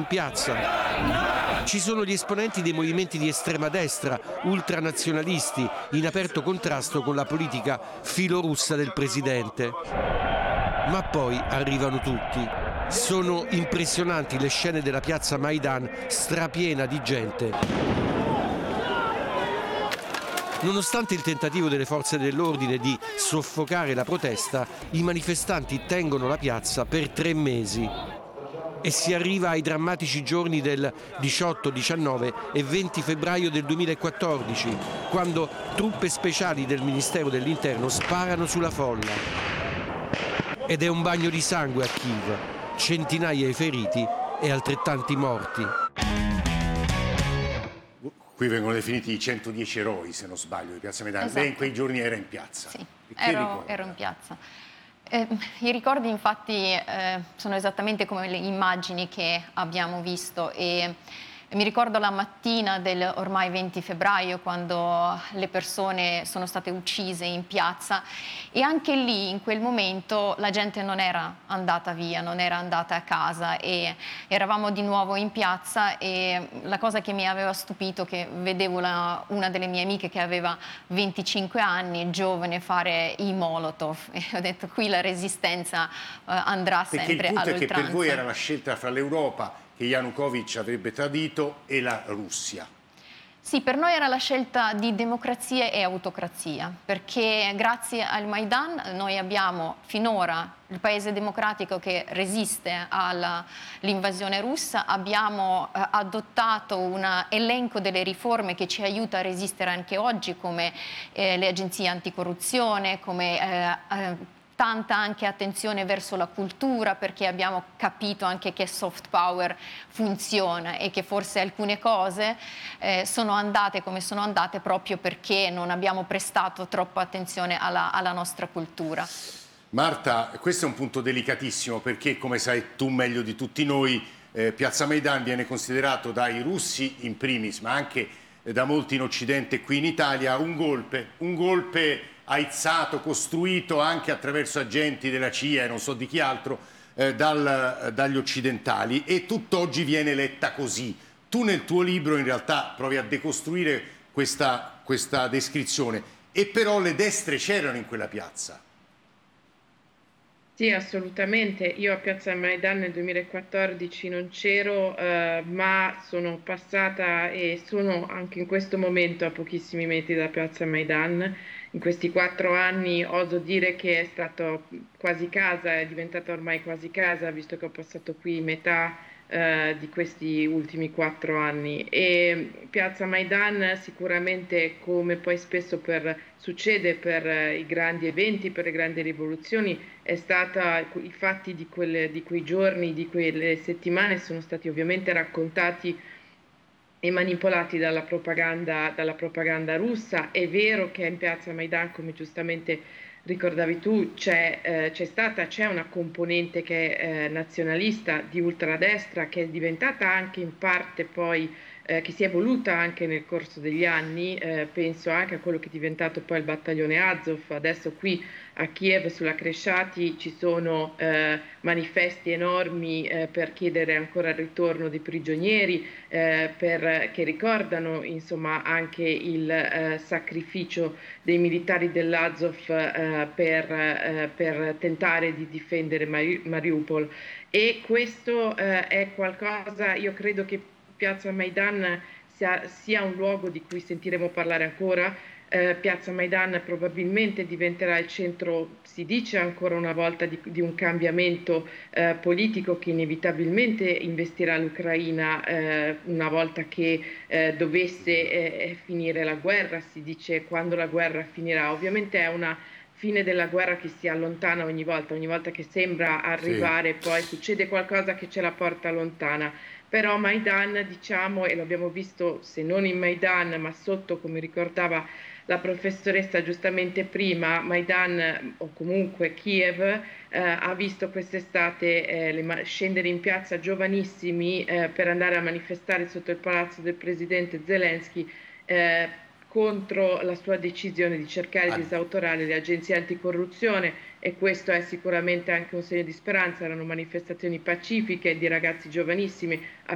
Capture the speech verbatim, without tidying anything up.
piazza. Ci sono gli esponenti dei movimenti di estrema destra, ultranazionalisti, in aperto contrasto con la politica filorussa del presidente. Ma poi arrivano tutti. Sono impressionanti le scene della piazza Maidan, strapiena di gente. Nonostante il tentativo delle forze dell'ordine di soffocare la protesta, i manifestanti tengono la piazza per tre mesi. E si arriva ai drammatici giorni del diciotto, diciannove e venti febbraio del duemilaquattordici, quando truppe speciali del Ministero dell'Interno sparano sulla folla. Ed è un bagno di sangue a Kiev, centinaia di feriti e altrettanti morti. Qui vengono definiti i centodieci eroi, se non sbaglio, di Piazza Maidan. Esatto. Lei in quei giorni era in piazza. Sì, ero, ero in piazza. Eh, I ricordi infatti eh, sono esattamente come le immagini che abbiamo visto e mi ricordo la mattina del ormai venti febbraio quando le persone sono state uccise in piazza e anche lì in quel momento la gente non era andata via, non era andata a casa e eravamo di nuovo in piazza e la cosa che mi aveva stupito che vedevo la, una delle mie amiche che aveva venticinque anni, giovane, fare i Molotov e ho detto qui la resistenza uh, andrà Perché sempre all'oltranza. Perché il punto è che per voi era la scelta fra l'Europa che Yanukovych avrebbe tradito e la Russia. Sì, per noi era la scelta di democrazia e autocrazia, perché grazie al Maidan noi abbiamo finora il paese democratico che resiste all'invasione russa, abbiamo eh, adottato un elenco delle riforme che ci aiuta a resistere anche oggi, come eh, le agenzie anticorruzione, come eh, eh, tanta anche attenzione verso la cultura perché abbiamo capito anche che soft power funziona e che forse alcune cose eh, sono andate come sono andate proprio perché non abbiamo prestato troppa attenzione alla, alla nostra cultura. Marta, questo è un punto delicatissimo perché come sai tu meglio di tutti noi eh, Piazza Maidan viene considerato dai russi in primis ma anche eh, da molti in Occidente qui in Italia un golpe, un golpe aizzato, costruito anche attraverso agenti della C I A e non so di chi altro eh, dal, dagli occidentali e tutt'oggi viene letta così. Tu nel tuo libro in realtà provi a decostruire questa, questa descrizione e però le destre c'erano in quella piazza. Sì, assolutamente. Io a Piazza Maidan nel duemilaquattordici non c'ero, eh, ma sono passata e sono anche in questo momento a pochissimi metri da Piazza Maidan. In questi quattro anni oso dire che è stato quasi casa, è diventata ormai quasi casa, visto che ho passato qui metà eh, di questi ultimi quattro anni. E Piazza Maidan sicuramente, come poi spesso per, succede per eh, i grandi eventi, per le grandi rivoluzioni, è stata, i fatti di, quelle, di quei giorni, di quelle settimane sono stati ovviamente raccontati e manipolati dalla propaganda, dalla propaganda russa. È vero che in Piazza Maidan, come giustamente ricordavi tu, c'è, eh, c'è stata, c'è una componente che è eh, nazionalista di ultradestra che è diventata anche in parte poi eh, che si è evoluta anche nel corso degli anni, eh, penso anche a quello che è diventato poi il battaglione Azov. Adesso qui a Kiev sulla Cresciati ci sono eh, manifesti enormi eh, per chiedere ancora il ritorno dei prigionieri, eh, per, che ricordano insomma anche il eh, sacrificio dei militari dell'Azov eh, per, eh, per tentare di difendere Mari- Mariupol. E questo eh, è qualcosa, io credo che Piazza Maidan sia, sia un luogo di cui sentiremo parlare ancora. Eh, Piazza Maidan probabilmente diventerà il centro, si dice ancora una volta, di, di un cambiamento eh, politico che inevitabilmente investirà l'Ucraina eh, una volta che eh, dovesse eh, finire la guerra. Si dice quando la guerra finirà. Ovviamente è una fine della guerra che si allontana ogni volta, ogni volta che sembra arrivare, sì. Poi succede qualcosa che ce la porta lontana. Però Maidan, diciamo, e lo abbiamo visto se non in Maidan, ma sotto, come ricordava la professoressa giustamente prima, Maidan o comunque Kiev eh, ha visto quest'estate eh, le, scendere in piazza giovanissimi eh, per andare a manifestare sotto il palazzo del presidente Zelensky eh, contro la sua decisione di cercare di esautorare le agenzie anticorruzione, e questo è sicuramente anche un segno di speranza. Erano manifestazioni pacifiche di ragazzi giovanissimi.